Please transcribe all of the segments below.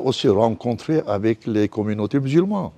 Aussi rencontré avec les communautés musulmanes.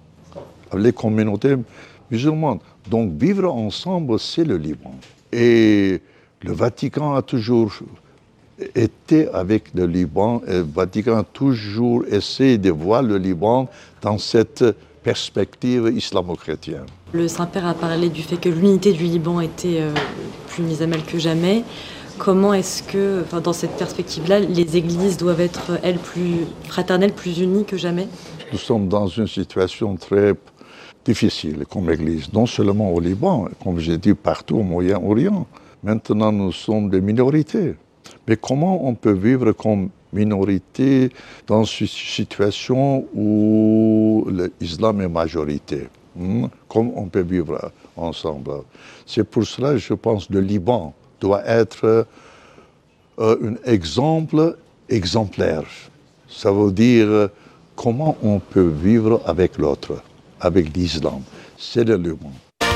Donc vivre ensemble, c'est le Liban. Et le Vatican a toujours été avec le Liban. Et le Vatican a toujours essayé de voir le Liban dans cette perspective islamo-chrétienne. Le Saint-Père a parlé du fait que l'unité du Liban était plus mise à mal que jamais. Comment est-ce que, dans cette perspective-là, les églises doivent être, elles, plus fraternelles, plus unies que jamais? Nous sommes dans une situation très difficile comme église, non seulement au Liban, comme j'ai dit, partout au Moyen-Orient. Maintenant, nous sommes des minorités. Mais comment on peut vivre comme minorité dans une situation où l'islam est majorité? Comment on peut vivre ensemble? C'est pour cela, je pense, que le Liban doit être un exemple exemplaire. Ça veut dire comment on peut vivre avec l'autre, avec l'islam. C'est le Liban.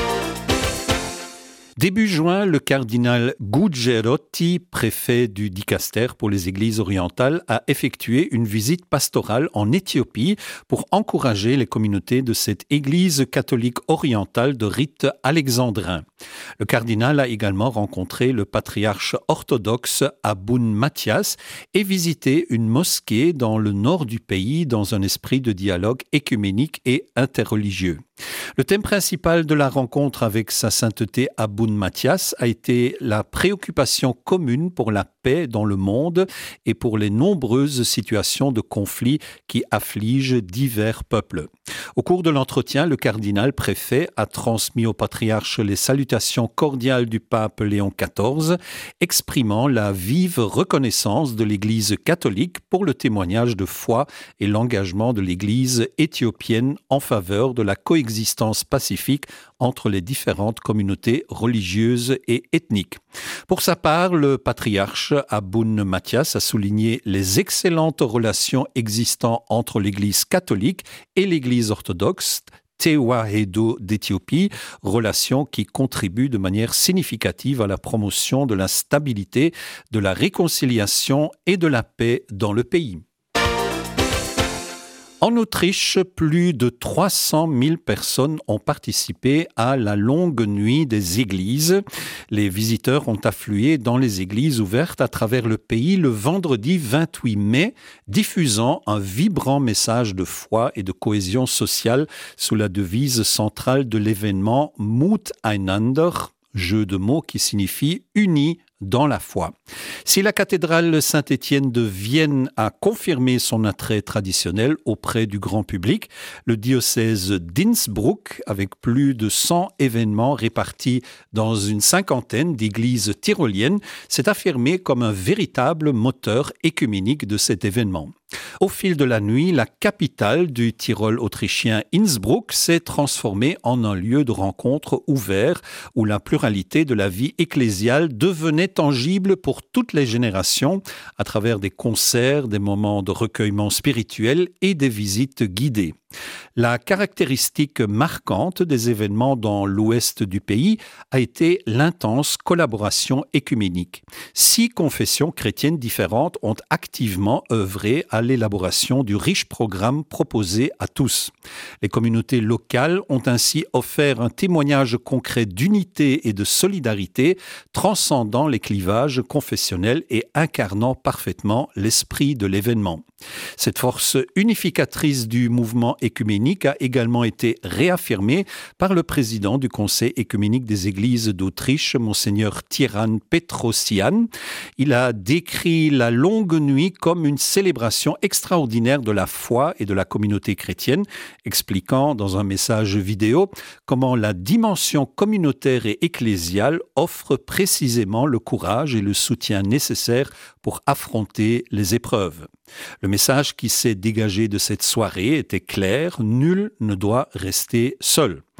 Début juin, le cardinal Gugerotti, préfet du Dicaster pour les églises orientales, a effectué une visite pastorale en Éthiopie pour encourager les communautés de cette église catholique orientale de rite alexandrin. Le cardinal a également rencontré le patriarche orthodoxe Aboun Mathias et visité une mosquée dans le nord du pays dans un esprit de dialogue écuménique et interreligieux. Le thème principal de la rencontre avec sa sainteté Aboun Mathias a été la préoccupation commune pour la paix dans le monde et pour les nombreuses situations de conflit qui affligent divers peuples. Au cours de l'entretien, le cardinal préfet a transmis au patriarche les salutations cordiales du pape Léon XIV, exprimant la vive reconnaissance de l'Église catholique pour le témoignage de foi et l'engagement de l'Église éthiopienne en faveur de la coexistence pacifique entre les différentes communautés religieuses et ethniques. Pour sa part, le patriarche Aboun Mathias a souligné les excellentes relations existant entre l'Église catholique et l'Église orthodoxe Tewahedo d'Éthiopie, relations qui contribuent de manière significative à la promotion de la stabilité, de la réconciliation et de la paix dans le pays. En Autriche, plus de 300 000 personnes ont participé à la longue nuit des églises. Les visiteurs ont afflué dans les églises ouvertes à travers le pays le vendredi 28 mai, diffusant un vibrant message de foi et de cohésion sociale sous la devise centrale de l'événement Mut einander, jeu de mots qui signifie « unis » dans la foi. Si la cathédrale Saint-Étienne de Vienne a confirmé son attrait traditionnel auprès du grand public, le diocèse d'Innsbruck, avec plus de 100 événements répartis dans une cinquantaine d'églises tyroliennes, s'est affirmé comme un véritable moteur écuménique de cet événement. Au fil de la nuit, la capitale du Tyrol autrichien Innsbruck s'est transformée en un lieu de rencontre ouvert où la pluralité de la vie ecclésiale devenait tangible pour toutes les générations à travers des concerts, des moments de recueillement spirituel et des visites guidées. La caractéristique marquante des événements dans l'ouest du pays a été l'intense collaboration écuménique. 6 confessions chrétiennes différentes ont activement œuvré à l'élaboration du riche programme proposé à tous. Les communautés locales ont ainsi offert un témoignage concret d'unité et de solidarité, transcendant les clivages confessionnels et incarnant parfaitement l'esprit de l'événement. Cette force unificatrice du mouvement écuménique a également été réaffirmée par le président du Conseil écuménique des Églises d'Autriche, Monseigneur Tiran Petrosian. Il a décrit la longue nuit comme une célébration extraordinaire de la foi et de la communauté chrétienne, expliquant dans un message vidéo comment la dimension communautaire et ecclésiale offre précisément le courage et le soutien nécessaires pour affronter les épreuves. Le message qui s'est dégagé de cette soirée était clair, nul ne doit rester seul.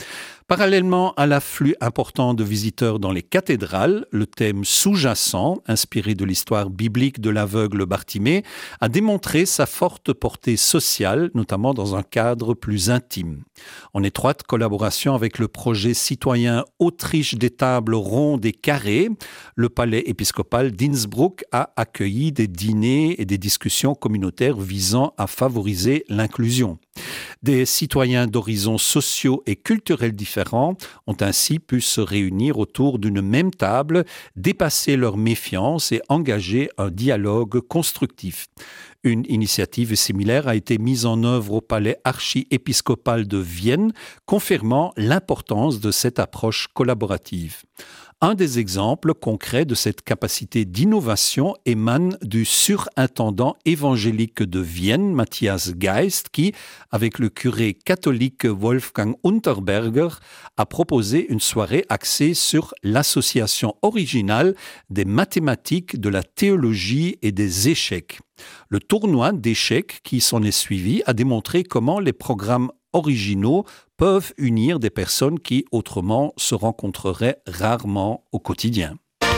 Parallèlement à l'afflux important de visiteurs dans les cathédrales, le thème sous-jacent, inspiré de l'histoire biblique de l'aveugle Bartimée, a démontré sa forte portée sociale, notamment dans un cadre plus intime. En étroite collaboration avec le projet citoyen Autriche des tables rondes et carrées, le palais épiscopal d'Innsbruck a accueilli des dîners et des discussions communautaires visant à favoriser l'inclusion. Des citoyens d'horizons sociaux et culturels différents ont ainsi pu se réunir autour d'une même table, dépasser leur méfiance et engager un dialogue constructif. Une initiative similaire a été mise en œuvre au palais archiépiscopal de Vienne, confirmant l'importance de cette approche collaborative. Un des exemples concrets de cette capacité d'innovation émane du surintendant évangélique de Vienne, Matthias Geist, qui, avec le curé catholique Wolfgang Unterberger, a proposé une soirée axée sur l'association originale des mathématiques, de la théologie et des échecs. Le tournoi d'échecs qui s'en est suivi a démontré comment les programmes originaux peuvent unir des personnes qui autrement se rencontreraient rarement au quotidien.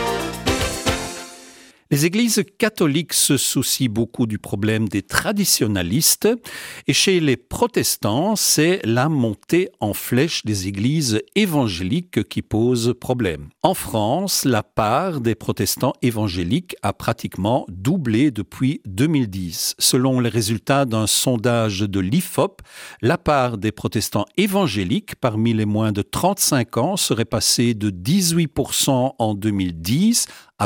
Les églises catholiques se soucient beaucoup du problème des traditionalistes et chez les protestants, c'est la montée en flèche des églises évangéliques qui pose problème. En France, la part des protestants évangéliques a pratiquement doublé depuis 2010. Selon les résultats d'un sondage de l'IFOP, la part des protestants évangéliques parmi les moins de 35 ans serait passée de 18% en 2010 à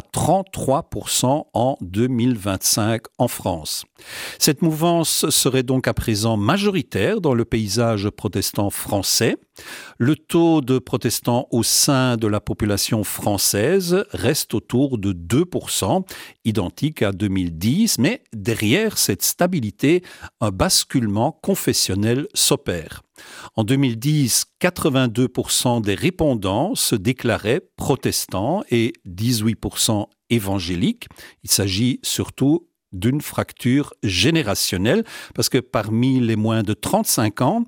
33% en 2025 en France. Cette mouvance serait donc à présent majoritaire dans le paysage protestant français. Le taux de protestants au sein de la population française reste autour de 2%, identique à 2010, mais derrière cette stabilité, un basculement confessionnel s'opère. En 2010, 82% des répondants se déclaraient protestants et 18% évangéliques. Il s'agit surtout d'une fracture générationnelle, parce que parmi les moins de 35 ans,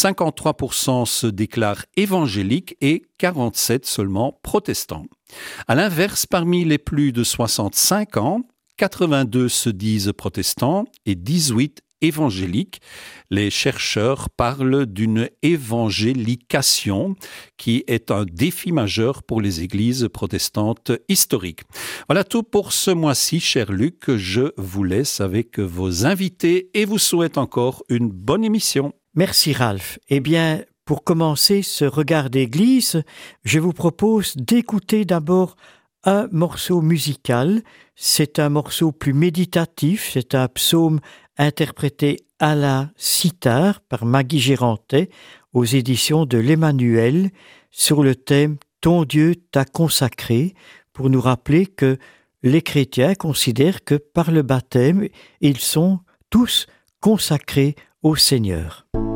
53% se déclarent évangéliques et 47% seulement protestants. À l'inverse, parmi les plus de 65 ans, 82 se disent protestants et 18 évangéliques. Les chercheurs parlent d'une évangélication qui est un défi majeur pour les églises protestantes historiques. Voilà tout pour ce mois-ci, cher Luc. Je vous laisse avec vos invités et vous souhaite encore une bonne émission. Merci Ralph. Eh bien, pour commencer ce regard d'église, je vous propose d'écouter d'abord un morceau musical. C'est un morceau plus méditatif, c'est un psaume interprété à la cithare par Maggie Gérantais aux éditions de l'Emmanuel sur le thème « Ton Dieu t'a consacré » pour nous rappeler que les chrétiens considèrent que par le baptême, ils sont tous consacrés au Seigneur.